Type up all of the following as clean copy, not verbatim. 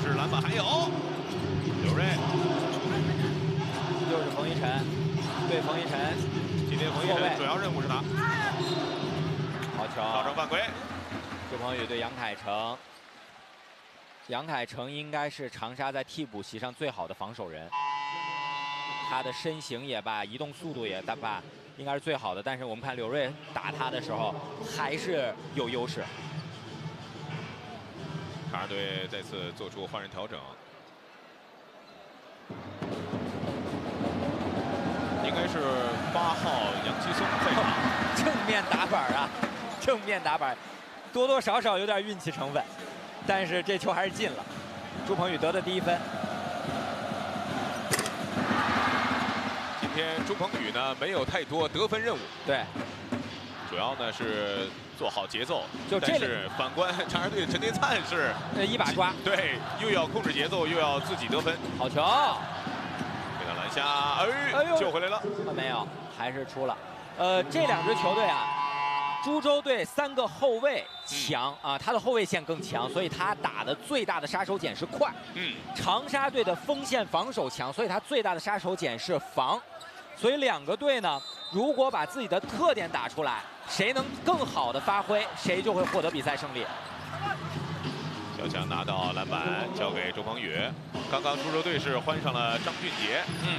是篮板，还有刘瑞， 又是冯一晨，对冯一晨， 今天冯一晨主要任务是他。 好球， 造成犯规。 周鹏宇对杨凯成，杨凯成应该是长沙在替补席上最好的防守人，他的身形也罢，移动速度也罢，应该是最好的。但是我们看柳瑞打他的时候还是有优势。 长沙队再次做出换人调整，应该是8号杨奇松在场。 正面打板啊，正面打板，多多少少有点运气成分，但是这球还是进了。朱鹏宇得的第1分。 今天朱鹏宇呢没有太多得分任务， 对， 主要呢是做好节奏。 就这但是反观长沙队的陈天灿是一把抓， 对，又要控制节奏，又要自己得分。 好球， 给他篮下，哎，救回来了。 没有，还是出了。这两支球队啊，株洲队3个后卫强啊，他的后卫线更强，所以他打的最大的杀手锏是快。长沙队的锋线防守强，所以他最大的杀手锏是防。所以两个队呢，如果把自己的特点打出来，谁能更好的发挥，谁就会获得比赛胜利。 小强拿到篮板，交给周鹏宇。刚刚株洲队是换上了张俊杰。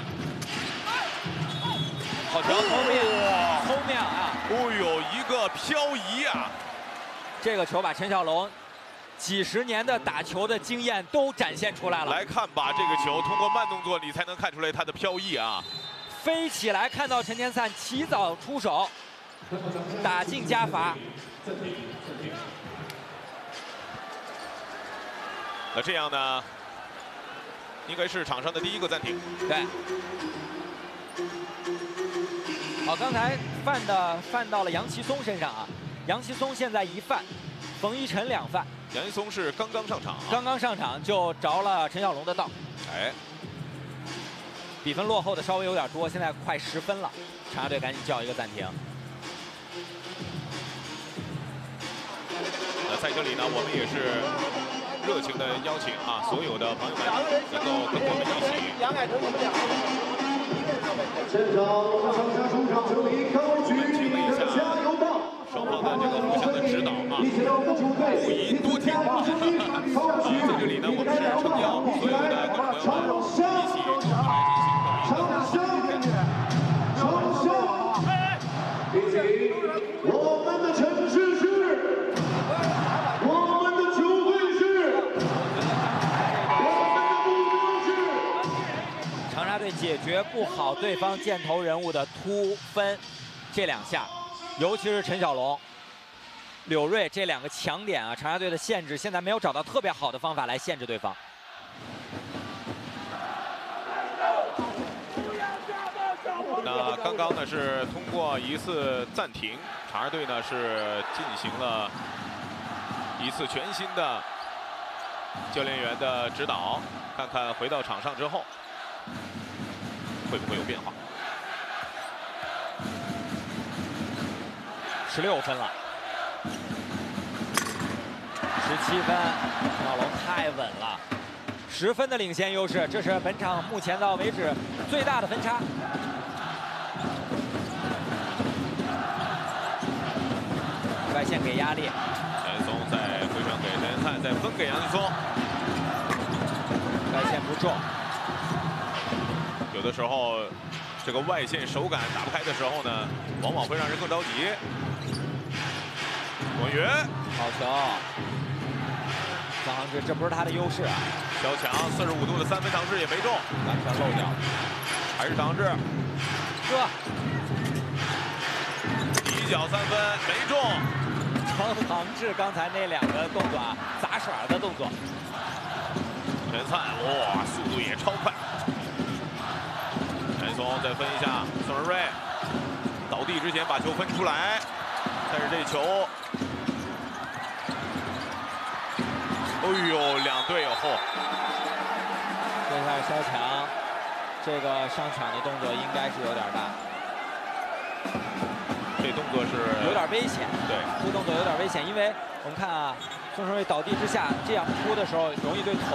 好球，后面啊！ 哦呦，一个漂移啊！ 这个球把陈小龙几10年的打球的经验都展现出来了。 来看吧，这个球通过慢动作你才能看出来它的飘逸啊！ 飞起来，看到陈天灿起早出手，打进加罚。 那这样呢，应该是场上的第1个暂停。 对。好，刚才犯到了杨奇松身上啊。杨奇松现在1犯，冯一晨2犯。 杨一松是刚刚上场， 刚刚上场就着了陈小龙的道。 哎， 比分落后的稍微有点多，现在快10分了。长沙队赶紧叫一个暂停。 那在这里呢，我们也是热情的邀请啊，所有的朋友们能够跟我们一起。 杨凯成怎么讲？现场长沙主场这里高举你们的加油棒， 双方的这个互相的指导啊，不宜多听。在这里呢，我们是诚邀所有的观众朋友们一起共同来进行毕竟我们的城市是，我们的球队是，我们的目标是。 长沙队解决不好对方箭头人物的突分，这2下，尤其是陈小龙、柳瑞这2个强点啊，长沙队的限制现在没有找到特别好的方法来限制对方。 那刚刚呢是通过一次暂停，长沙队呢是进行了一次全新的教练员的指导，看看回到场上之后会不会有变化。 16分了，17分，陈小龙太稳了，10分的领先优势，这是本场目前到为止最大的分差。外线给压力， 杨一松再回传给陈天灿，再分给杨一松。 外线不中， 有的时候这个外线手感打不开的时候呢，往往会让人更着急。文宇， 好球！张航志，这不是他的优势啊。 小强45度的3分尝试也没中， 完全漏掉， 还是张航志。一脚3分没中。 张航志刚才那2个动作啊，杂耍的动作。 陈灿，哇，速度也超快。陈松再分一下，宋仁瑞倒地之前把球分出来，但是这球，哎呦，2队有后。 这下肖强，这个上抢的动作应该是有点大。 这动作是有点危险， 对， 这动作有点危险，因为我们看啊，宋胜瑞倒地之下这样扑的时候，容易对头。